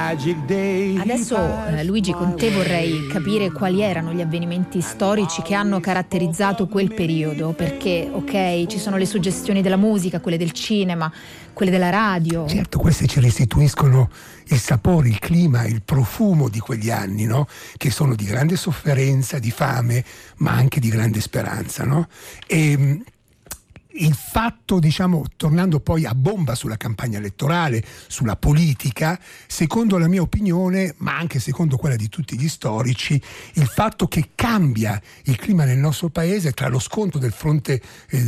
Adesso Luigi, con te vorrei capire quali erano gli avvenimenti storici che hanno caratterizzato quel periodo, perché ok, ci sono le suggestioni della musica, quelle del cinema, quelle della radio. Certo, queste ci restituiscono il sapore, il clima, il profumo di quegli anni, no? Che sono di grande sofferenza, di fame, ma anche di grande speranza, no? E il fatto, diciamo, tornando poi a bomba sulla campagna elettorale, sulla politica, secondo la mia opinione, ma anche secondo quella di tutti gli storici, il fatto che cambia il clima nel nostro paese tra lo scontro del fronte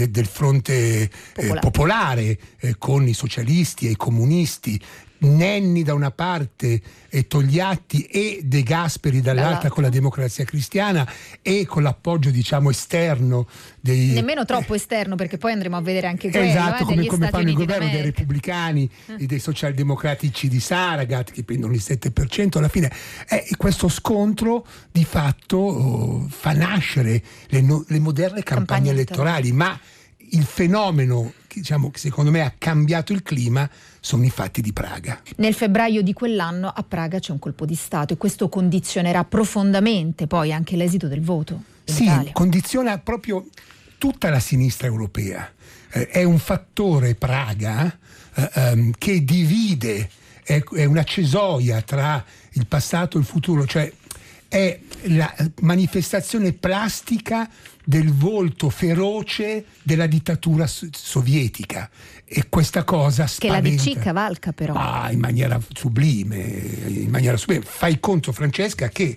popolare con i socialisti e i comunisti, Nenni da una parte e Togliatti e De Gasperi dall'altra con la Democrazia Cristiana e con l'appoggio, diciamo, esterno nemmeno troppo esterno, perché poi andremo a vedere anche quello, esatto, come Stati fanno il Uniti governo dei d'America. repubblicani e dei socialdemocratici di Saragat, che prendono il 7% alla fine. Questo scontro di fatto fa nascere le moderne campagne elettorali, ma il fenomeno, diciamo, che secondo me ha cambiato il clima sono i fatti di Praga. Nel febbraio di quell'anno a Praga c'è un colpo di Stato e questo condizionerà profondamente poi anche l'esito del voto in Italia. Condiziona proprio tutta la sinistra europea. È un fattore, Praga, che divide, è una cesoia tra il passato e il futuro, cioè è la manifestazione plastica del volto feroce della dittatura sovietica, e questa cosa spaventa. Che la DC cavalca però. In maniera sublime. Fai conto, Francesca, che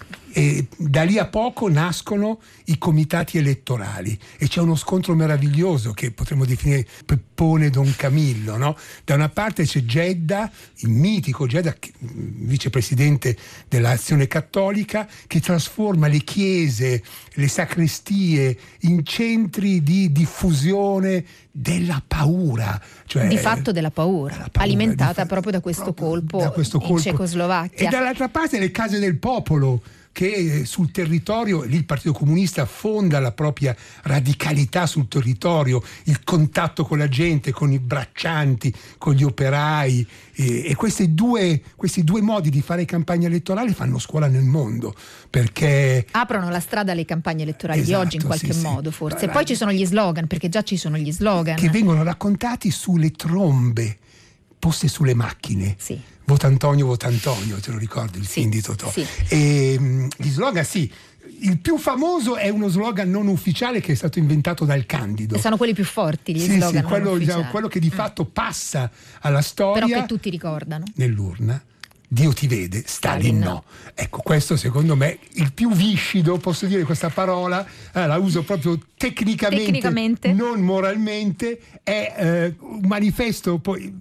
da lì a poco nascono i comitati elettorali e c'è uno scontro meraviglioso che potremmo definire Peppone Don Camillo, no? Da una parte c'è Gedda, il mitico Gedda, vicepresidente dell'Azione Cattolica, che trasforma le chiese, le sacrestie in centri di diffusione della paura, cioè di fatto della paura alimentata proprio da questo colpo in Cecoslovacchia. E dall'altra parte le case del popolo, che sul territorio, lì il Partito Comunista fonda la propria radicalità sul territorio, il contatto con la gente, con i braccianti, con gli operai, e questi due modi di fare campagna elettorale fanno scuola nel mondo, perché aprono la strada alle campagne elettorali di oggi in qualche modo, forse. E poi ci sono gli slogan, perché già ci sono gli slogan che vengono raccontati sulle trombe poste sulle macchine. Sì. Vota Antonio, te lo ricordi il film di Totò? Sì. E gli slogan, il più famoso è uno slogan non ufficiale che è stato inventato dal Candido. E sono quelli più forti, gli slogan non ufficiali. Quello che di fatto passa alla storia. Però che tutti ricordano. Nell'urna. Dio ti vede, Stalin no. Ecco, questo secondo me il più viscido, posso dire questa parola, la uso proprio tecnicamente, non moralmente, è un manifesto poi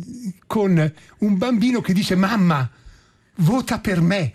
con un bambino che dice: mamma, vota per me,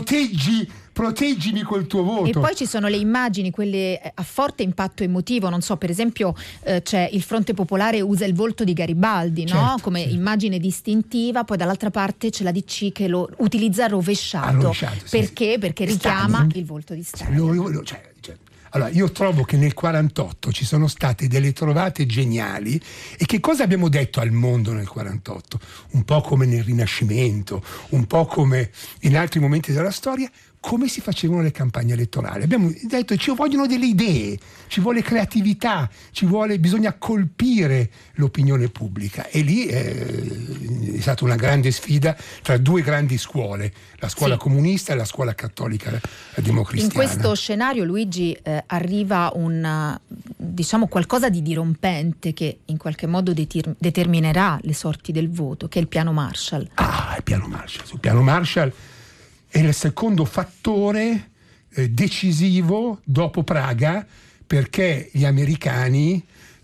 proteggimi col tuo voto. E poi ci sono le immagini, quelle a forte impatto emotivo, non so, per esempio c'è il Fronte Popolare usa il volto di Garibaldi, certo, no? Come immagine distintiva, poi dall'altra parte c'è la DC che lo utilizza rovesciato. Perché? Perché richiama Stalin, il volto di Stalin. Allora, io trovo che nel 48 ci sono state delle trovate geniali. E che cosa abbiamo detto al mondo nel 48? Un po' come nel Rinascimento, un po' come in altri momenti della storia, come si facevano le campagne elettorali. Abbiamo detto: ci vogliono delle idee, ci vuole creatività, bisogna colpire l'opinione pubblica. E lì è stata una grande sfida tra due grandi scuole, la scuola comunista e la scuola cattolica democristiana. In questo scenario, Luigi, arriva diciamo qualcosa di dirompente che in qualche modo determinerà le sorti del voto, che è il piano Marshall. Il piano Marshall. Sul piano Marshall è il secondo fattore decisivo dopo Praga, perché gli americani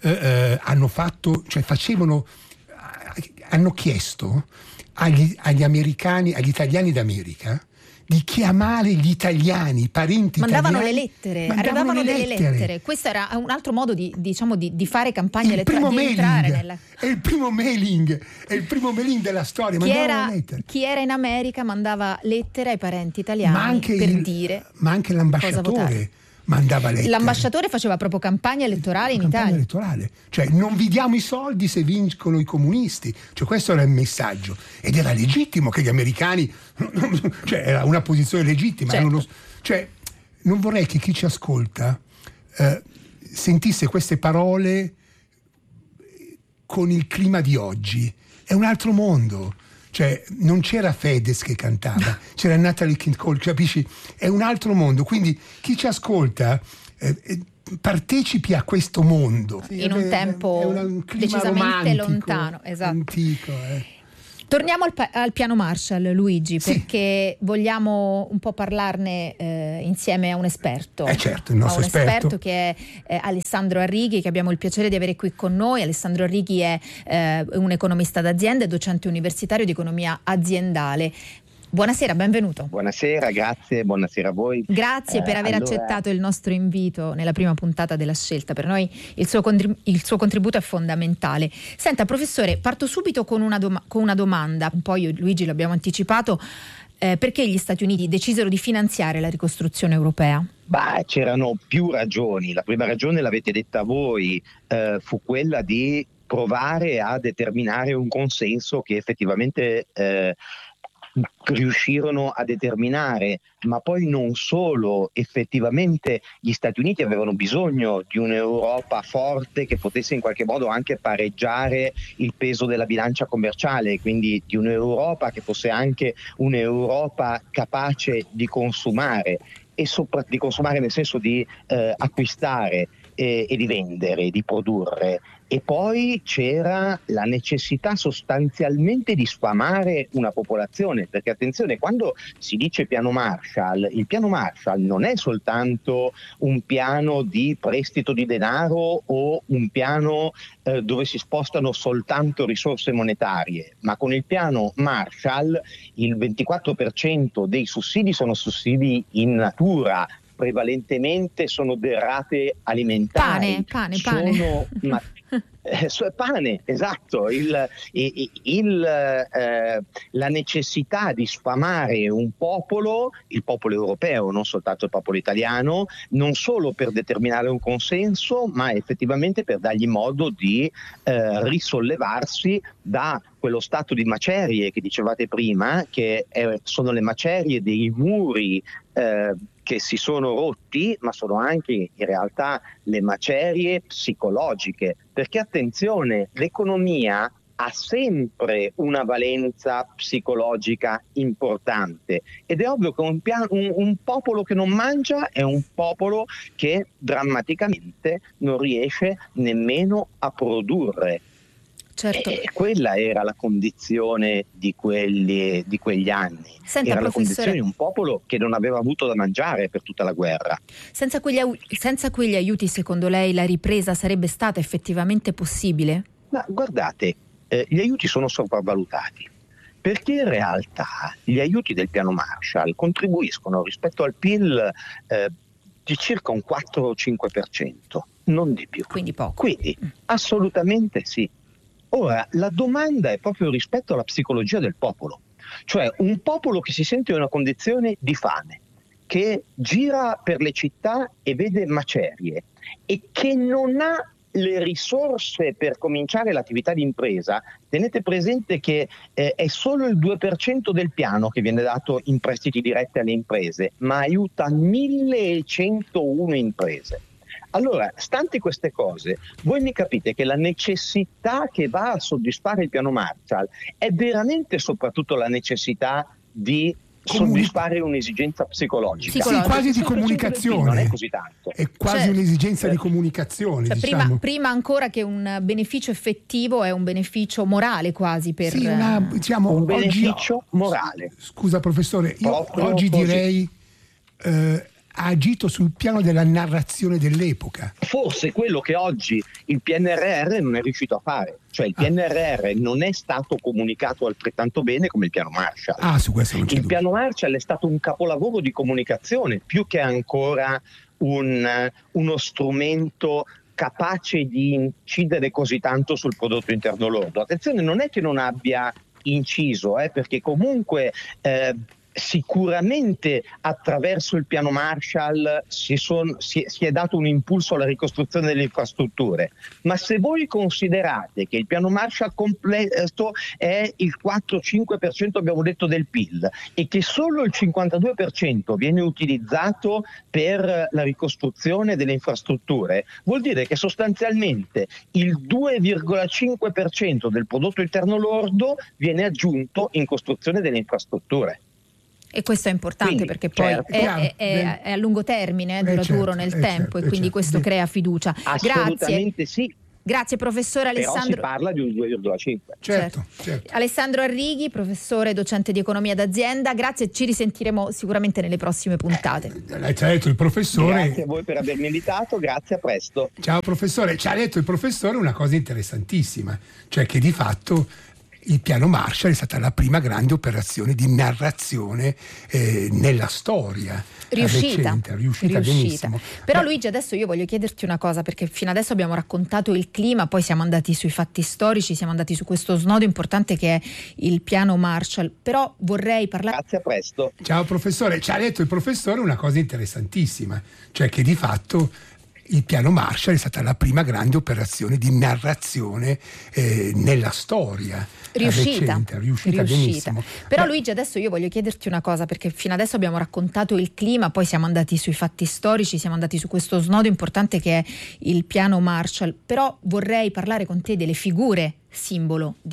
hanno chiesto agli americani, agli italiani d'America, di chiamare gli italiani, i parenti mandavano italiani. Le lettere, arrivavano delle lettere. Questo era un altro modo di fare campagna elettorale, di entrare nella... È il primo mailing della storia. Chi era in America mandava lettere ai parenti italiani per dire ma anche l'ambasciatore, mandava lettere. L'ambasciatore faceva proprio campagna elettorale in Italia. Elettorale. Cioè, non vi diamo i soldi se vincono i comunisti. Cioè, questo era il messaggio. Ed era legittimo che gli americani... cioè, era una posizione legittima. Certo. Cioè, non vorrei che chi ci ascolta sentisse queste parole con il clima di oggi. È un altro mondo. Cioè, non c'era Fedez che cantava, c'era Natalie King Cole, capisci? È un altro mondo, quindi chi ci ascolta partecipi a questo mondo. In un tempo un clima decisamente romantico, lontano, esatto. Antico, Torniamo al piano Marshall, Luigi, perché vogliamo un po' parlarne insieme a un esperto. Certo, il nostro esperto che è Alessandro Arrighi, che abbiamo il piacere di avere qui con noi. Alessandro Arrighi è un economista d'azienda e docente universitario di economia aziendale. Buonasera, benvenuto. Buonasera, grazie, buonasera a voi. Grazie per aver accettato il nostro invito nella prima puntata della Scelta. Per noi il suo contributo è fondamentale. Senta, professore, parto subito con una domanda. Poi io e Luigi l'abbiamo anticipato. Perché gli Stati Uniti decisero di finanziare la ricostruzione europea? C'erano più ragioni. La prima ragione l'avete detta voi, fu quella di provare a determinare un consenso che effettivamente riuscirono a determinare, ma poi non solo. Effettivamente gli Stati Uniti avevano bisogno di un'Europa forte che potesse in qualche modo anche pareggiare il peso della bilancia commerciale, quindi di un'Europa che fosse anche un'Europa capace di consumare, e di consumare nel senso di acquistare e di vendere, di produrre. E poi c'era la necessità sostanzialmente di sfamare una popolazione, perché attenzione, quando si dice piano Marshall, il piano Marshall non è soltanto un piano di prestito di denaro o un piano dove si spostano soltanto risorse monetarie, ma con il piano Marshall il 24% dei sussidi sono sussidi in natura, prevalentemente sono derrate alimentari. Pane. Pane, esatto. La necessità di sfamare un popolo, il popolo europeo, non soltanto il popolo italiano, non solo per determinare un consenso, ma effettivamente per dargli modo di risollevarsi da quello stato di macerie che dicevate prima, che sono le macerie dei muri che si sono rotti, ma sono anche in realtà le macerie psicologiche, perché attenzione, l'economia ha sempre una valenza psicologica importante, ed è ovvio che un popolo che non mangia è un popolo che drammaticamente non riesce nemmeno a produrre. Certo. E quella era la condizione di quegli anni. Senta, era la professore, condizione di un popolo che non aveva avuto da mangiare per tutta la guerra. Senza quegli aiuti, secondo lei, la ripresa sarebbe stata effettivamente possibile? Ma guardate, gli aiuti sono sopravvalutati, perché in realtà gli aiuti del piano Marshall contribuiscono rispetto al PIL di circa un 4 o 5%, non di più. Quindi poco. Quindi assolutamente sì. Ora, la domanda è proprio rispetto alla psicologia del popolo, cioè un popolo che si sente in una condizione di fame, che gira per le città e vede macerie e che non ha le risorse per cominciare l'attività di impresa. Tenete presente che è solo il 2% del piano che viene dato in prestiti diretti alle imprese, ma aiuta 1101 imprese. Allora, stanti queste cose, voi mi capite che la necessità che va a soddisfare il piano Marshall è veramente soprattutto la necessità di soddisfare un'esigenza psicologica. Sì, quasi di comunicazione. Non è così tanto. È quasi un'esigenza di comunicazione. Cioè, diciamo. prima ancora che un beneficio effettivo è un beneficio morale quasi per... Sì, diciamo, un beneficio morale. Scusa professore, io oggi direi ha agito sul piano della narrazione dell'epoca. Forse quello che oggi il PNRR non è riuscito a fare, cioè il PNRR non è stato comunicato altrettanto bene come il piano Marshall. Su questo non c'è il dubbio. piano Marshall è stato un capolavoro di comunicazione, più che ancora uno strumento capace di incidere così tanto sul prodotto interno lordo. Attenzione, non è che non abbia inciso, perché comunque Sicuramente attraverso il piano Marshall si è dato un impulso alla ricostruzione delle infrastrutture, ma se voi considerate che il piano Marshall completo è il 4-5% abbiamo detto del PIL e che solo il 52% viene utilizzato per la ricostruzione delle infrastrutture, vuol dire che sostanzialmente il 2,5% del prodotto interno lordo viene aggiunto in costruzione delle infrastrutture. E questo è importante, quindi, perché poi è a lungo termine, duraturo nel tempo, e quindi questo crea fiducia. Assolutamente Grazie. Sì. Grazie professore Alessandro. Però si parla di un 2,5. Certo. Alessandro Arrighi, professore docente di economia d'azienda, grazie, ci risentiremo sicuramente nelle prossime puntate. Ci ha detto il professore. Grazie a voi per avermi invitato, grazie, a presto. Ciao professore, ci ha detto il professore una cosa interessantissima, cioè che di fatto il piano Marshall è stata la prima grande operazione di narrazione nella storia. Riuscita benissimo. Però Luigi, adesso io voglio chiederti una cosa, perché fino adesso abbiamo raccontato il clima, poi siamo andati sui fatti storici, siamo andati su questo snodo importante che è il piano Marshall, però vorrei parlare... Grazie, a presto. Ciao professore, ci ha detto il professore una cosa interessantissima, cioè che di fatto il piano Marshall è stata la prima grande operazione di narrazione nella storia. Riuscita benissimo. Però Luigi, adesso io voglio chiederti una cosa, perché fino adesso abbiamo raccontato il clima, poi siamo andati sui fatti storici, siamo andati su questo snodo importante che è il piano Marshall, però vorrei parlare con te delle figure simbolo